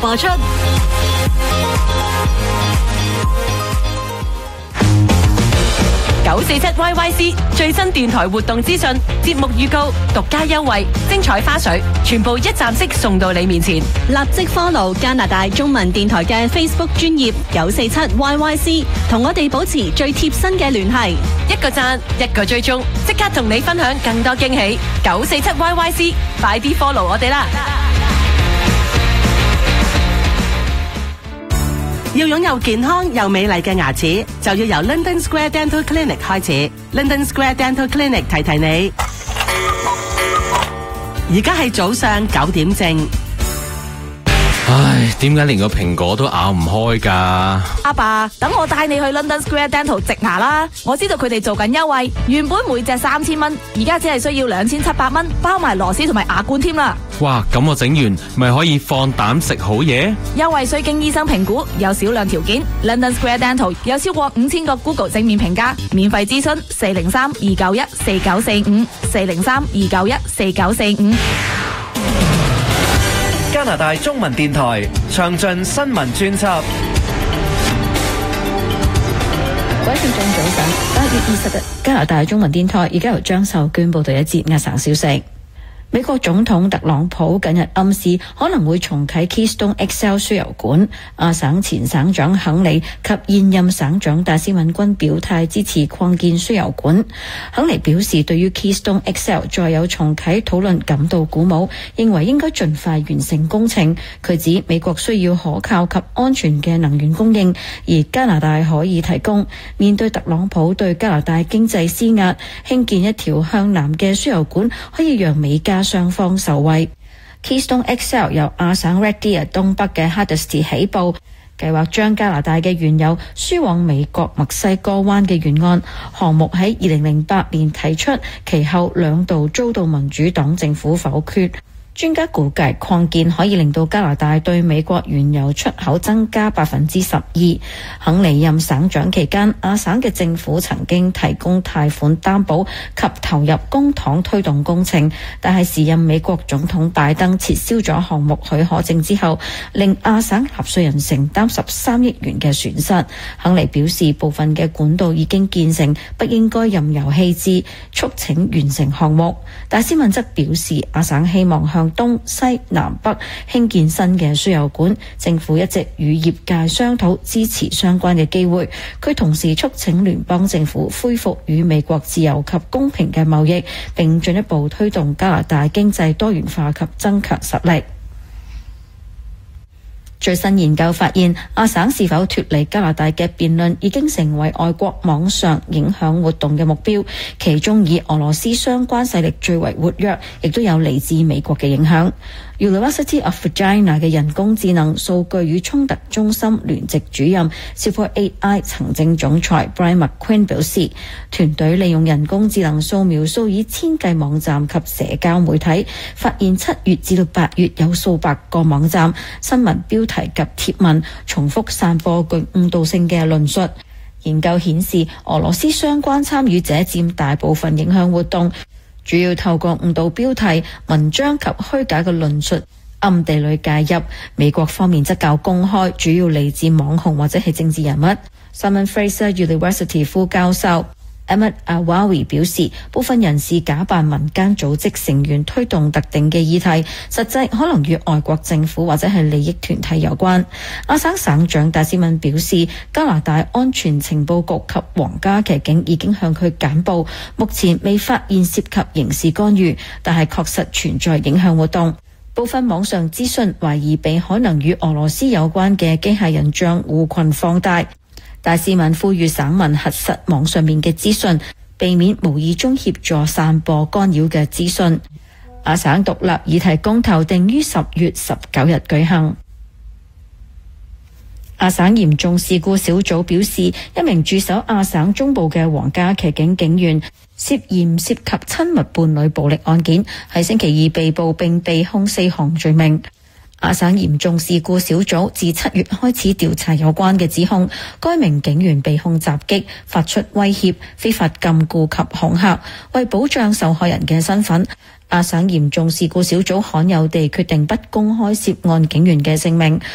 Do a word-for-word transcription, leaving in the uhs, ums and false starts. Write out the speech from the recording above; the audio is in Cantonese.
播出。九四七 Y Y C 最新電台活動資訊、節目預告、獨家優惠、精彩花絮，全部一站式送到你面前。 立即 follow 加拿大中文電台嘅 Facebook 專頁九四七 Y Y C， 同我哋保持最貼身嘅聯繫。 一個讚，一個追蹤，即刻同你分享更多驚喜。九四七 Y Y C， 快啲 follow 我哋啦！ 要擁有健康又美麗嘅牙齒，就要由 London Square Dental Clinic 開始。London Square Dental Clinic 提提你，而家係早上九點正。 唉，點解連個蘋果都咬唔開㗎？ 阿爸，等我帶你去 London Square Dental 植牙啦！我知道佢哋做緊優惠，原本每隻三千蚊，而家只係需要兩千七百蚊，包埋螺絲同埋牙冠添啦。 哇，咁我整完咪可以放膽食好嘢？ 優惠需經醫生評估，有少量條件。London Square Dental 有超過五千個 Google 正面評價，免費諮詢四零三二九一四九四五四零三二九一四九四五。 加拿大中文電台詳盡新聞專輯。 各位聽眾早晨，八月二十日，加拿大中文電台而家由張秀娟報道一節亞省消息。美國總統特朗普近日暗示可能會重啟 Keystone X L 輸油管，亞省前省長肯尼及現任省長戴斯敏均表態支持擴建輸油管。肯尼表示對於 Keystone X L 再有重啟討論感到鼓舞，認為應該盡快完成工程。佢指美國需要可靠及安全嘅能源供應，而加拿大可以提供。面對特朗普對加拿大經濟施壓，興建一條向南嘅輸油管可以讓美加雙方受惠。 Keystone X L 由亞省 Red Deer 東北嘅 Hardisty 起步，計劃將加拿大嘅原油輸往美國墨西哥灣嘅沿岸。項目喺二零零八年提出，其後兩度遭到民主黨政府否決。專家估計擴建可以令到加拿大對美國原油出口增加百分之十二。肯尼任省長期間，亞省嘅政府曾經提供貸款擔保及投入公帑推動工程，但係時任美國總統拜登撤銷咗項目許可證之後，令亞省納稅人承擔十三億元嘅損失。肯尼表示，部分嘅管道已經建成，不應該任由棄置，促請完成項目。戴斯敏則表示，亞省希望向東西南北興建新嘅輸油管，政府一直與業界商討支持相關嘅機會。佢同時促請聯邦政府恢復與美國自由及公平嘅貿易，並進一步推動加拿大經濟多元化及增強實力。最新研究發現，亞省是否脫離加拿大嘅辯論已經成為外國網上影響活動嘅目標，其中以俄羅斯相關勢力最為活躍，亦都有嚟自美國嘅影響。University of Virginia 嘅人工智能數據與衝突中心聯席主任 Silver A I 行政總裁 Brian McQueen 表示，團隊利用人工智能掃描數以千計網站及社交媒體，發現七月至到八月有數百個網站、新聞標題及貼文重複散播具誤導性嘅論述。研究顯示，俄羅斯相關參與者佔大部分影響活動，主要透過誤導標題、文章及虛假嘅論述暗地裏介入。美國方面則較公開，主要嚟自網紅或者係政治人物。Simon Fraser University 副教授Ahmed Awawi 表示，部分人士假扮民間組織成員推動特定嘅議題，實際可能與外國政府或者係利益團體有關。亞省省長戴斯敏表示，加拿大安全情報局及皇家騎警已經向佢簡報，目前未發現涉及刑事干預，但係確實存在影響活動。部分網上資訊懷疑被可能與俄羅斯有關嘅機械人帳戶群放大。戴斯敏呼籲省民核實網上面嘅資訊，避免無意中協助散播干擾嘅資訊。亞省獨立議題公投定於十月十九日舉行。亞省嚴重事故小組表示，一名駐守亞省中部嘅皇家騎警警員涉嫌涉及親密伴侶暴力案件，喺星期二被捕並被控四項罪名。亞省嚴重事故小組自七月開始調查有關嘅指控，該名警員被控襲擊、發出威脅、非法禁錮及恐嚇。為保障受害人嘅身份，亞省嚴重事故小組罕有地決定不公開涉案警員嘅姓名。